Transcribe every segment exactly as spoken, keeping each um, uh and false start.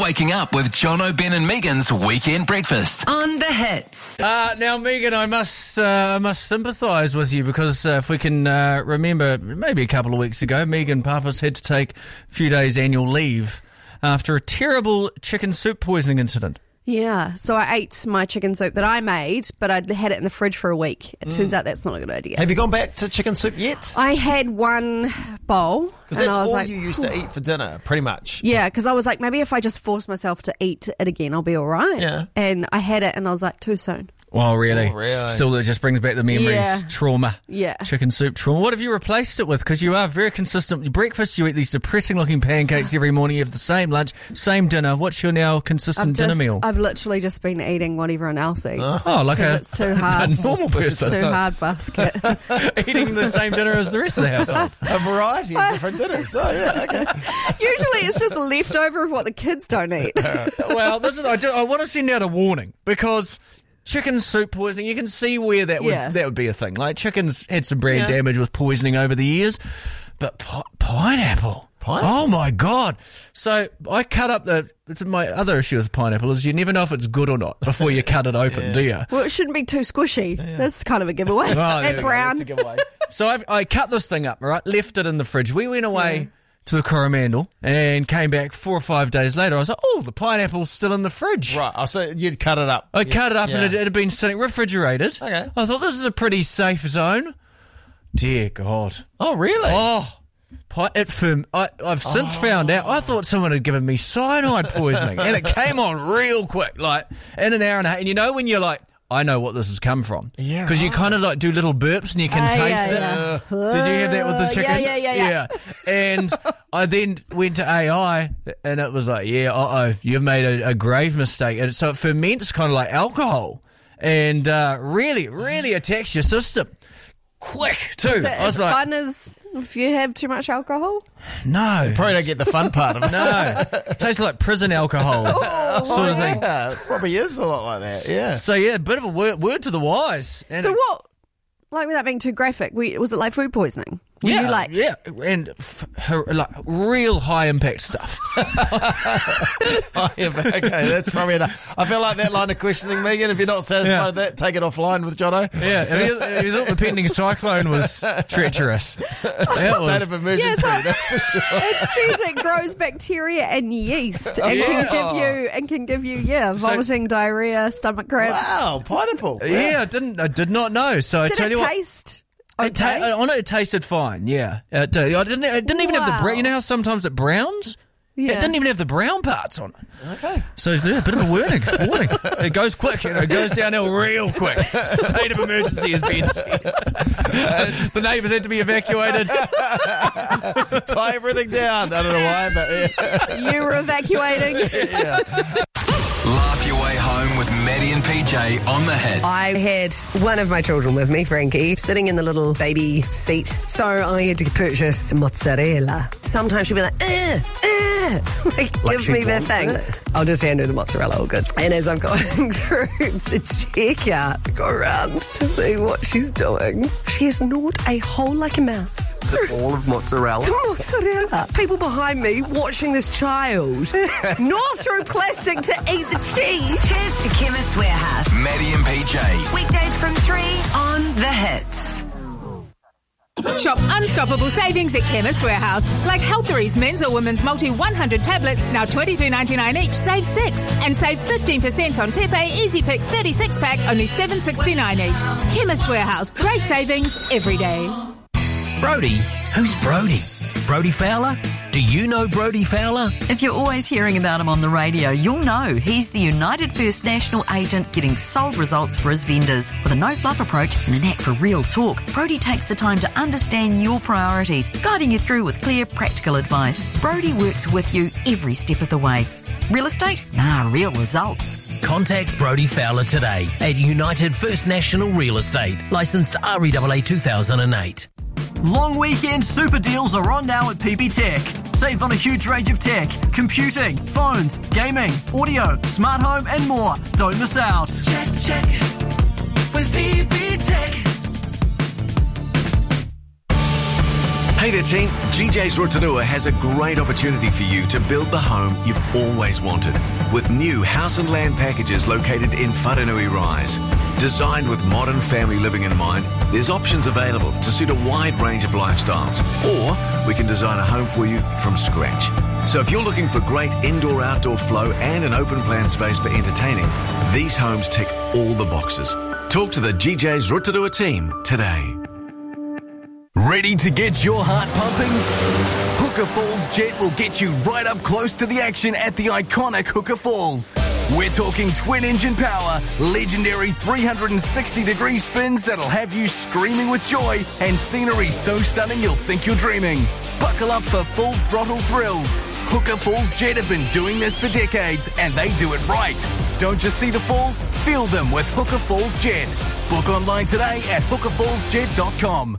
waking up with Jono, Ben and Megan's Weekend Breakfast. On the Hits. Uh, now, Megan, I must uh, I must sympathise with you because uh, if we can uh, remember, maybe a couple of weeks ago, Megan Pappas had to take a few days annual leave after a terrible chicken soup poisoning incident. Yeah, so I ate my chicken soup that I made, but I'd had it in the fridge for a week. It mm. turns out that's not a good idea. Have you gone back to chicken soup yet? I had one bowl. Because that's I was all like, you used to eat for dinner, pretty much. Yeah, because I was like, maybe if I just force myself to eat it again, I'll be all right. Yeah. And I had it, and I was like, too soon. Well, really? Oh, really? Still, it just brings back the memories. Yeah. Trauma. Yeah. Chicken soup trauma. What have you replaced it with? Because you are very consistent. Breakfast, you eat these depressing-looking pancakes every morning. You have the same lunch, same dinner. What's your now consistent I've dinner just, meal? I've literally just been eating what everyone else eats. Oh, like a, it's too hard. a normal person. It's too hard basket. Eating the same dinner as the rest of the household. A variety of different dinners. Oh, yeah, okay. Usually it's just leftover of what the kids don't eat. Well, this is, I, do, I want to send out a warning because chicken soup poisoning, you can see where that would Yeah. that would be a thing. Like, chickens had some brain Yeah. damage with poisoning over the years, but pi- pineapple. Pineapple? Oh, my God. So I cut up the... It's my other issue with pineapple is you never know if it's good or not before you cut it open, Yeah. do you? Well, it shouldn't be too squishy. That's kind of a giveaway. Oh, there and we go. brown. That's a giveaway. So I've, I cut this thing up, right? Left it in the fridge. We went away... Yeah. to the Coromandel and came back four or five days later. I was like, oh, the pineapple's still in the fridge. Right, oh, so you'd cut it up. I You- cut it up yeah. and it, it had been sitting refrigerated. Okay. I thought this is a pretty safe zone. Dear God. Oh, really? Oh, pi- it firm. I, I've since Oh. found out. I thought someone had given me cyanide poisoning, and it came on real quick, like in an hour and a half. And you know when you're like, I know what this has come from. Yeah, Because you right. kind of like do little burps and you can Ah, taste yeah, it. yeah. Did you have that with the Uh, chicken? yeah, yeah, yeah, yeah. And I then went to A I and it was like, yeah, uh-oh, you've made a, a grave mistake. And so it ferments kind of like alcohol and uh, really, really attacks your system. Quick, too. Is it I was as like, fun as if you have too much alcohol? no. Probably don't get the fun part of it. No. It tastes like prison alcohol sort of thing. Yeah, it probably is a lot like that, yeah. So, yeah, a bit of a word, word to the wise. And So it- what, like without being too graphic, we, was it like food poisoning? Were Yeah, you like, yeah, and f- her, like real high impact stuff. Oh, yeah, but okay, that's probably enough. I feel like that line of questioning, Megan, if you're not satisfied Yeah. with that, take it offline with Jono. Yeah, if you, if you thought the pending cyclone was treacherous, that State was, of emergency, Yeah, so- that's for sure. it says it grows bacteria and yeast and Yeah. can give you and can give you yeah So- vomiting, diarrhea, stomach cramps. Wow, pineapple. yeah, I didn't, I did not know. So I Did tell it you what, taste it ta- okay? on it, it tasted fine. Yeah, it did. I didn't, it didn't even have the brown. You know how sometimes it browns. Yeah. It didn't even have the brown parts on it. Okay. So yeah, a bit of a warning. warning. It goes quick. You know, it goes downhill real quick. State of emergency has been said. The neighbours had to be evacuated. Tie everything down. I don't know why, but yeah. You were evacuating. Laugh your way home with Maddie and P J on the Hits. I had one of my children with me, Frankie, sitting in the little baby seat. So I had to purchase mozzarella. Sometimes she'd be like, eh, eh. Like, Like give she me that wants thing. it. I'll just hand her the mozzarella, all good. And as I'm going through the checkout, I go around to see what she's doing. She has gnawed a hole like a mouse. All of mozzarella. Mozzarella. People behind me watching this child gnaw through plastic to eat the cheese. Cheers to Chemist Warehouse. Maddie and P J. Weekdays from three on The Hits. Shop unstoppable savings at Chemist Warehouse. Like Healthery's men's or women's multi one hundred tablets, now twenty-two ninety-nine each, save six. And save fifteen percent on Tepe Easy Pick thirty-six pack, only seven sixty-nine each. Chemist Warehouse. Great savings every day. Brody? Who's Brody? Brody Fowler? Do you know Brody Fowler? If you're always hearing about him on the radio, you'll know he's the United First National agent getting sold results for his vendors. With a no-fluff approach and a knack for real talk, Brody takes the time to understand your priorities, guiding you through with clear, practical advice. Brody works with you every step of the way. Real estate? Nah, real results. Contact Brody Fowler today at United First National Real Estate, licensed R E A A two thousand eight. Long weekend super deals are on now at P P Tech. Save on a huge range of tech, computing, phones, gaming, audio, smart home and more. Don't miss out. Check, check with P P Tech. Hey there team, G J's Rotorua has a great opportunity for you to build the home you've always wanted with new house and land packages located in Whanganui Rise. Designed with modern family living in mind, there's options available to suit a wide range of lifestyles, or we can design a home for you from scratch. So if you're looking for great indoor-outdoor flow and an open plan space for entertaining, these homes tick all the boxes. Talk to the G J's Rotorua team today. Ready to get your heart pumping? Hooker Falls Jet will get you right up close to the action at the iconic Hooker Falls. We're talking twin-engine power, legendary three hundred sixty degree spins that'll have you screaming with joy, and scenery so stunning you'll think you're dreaming. Buckle up for full throttle thrills. Hooker Falls Jet have been doing this for decades, and they do it right. Don't just see the falls, feel them with Hooker Falls Jet. Book online today at hooker falls jet dot com.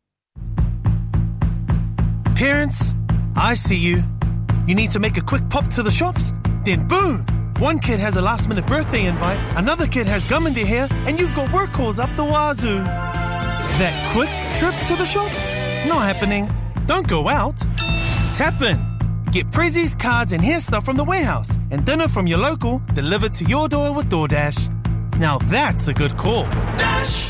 Parents, I see you. You need to make a quick pop to the shops? Then boom! One kid has a last-minute birthday invite, another kid has gum in their hair, and you've got work calls up the wazoo. That quick trip to the shops? Not happening. Don't go out. Tap in. Get prezzies, cards, and hair stuff from the warehouse, and dinner from your local delivered to your door with DoorDash. Now that's a good call. Dash!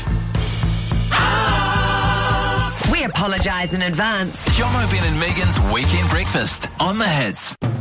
We apologise in advance. John O'Brien and Megan's Weekend Breakfast on the Hits.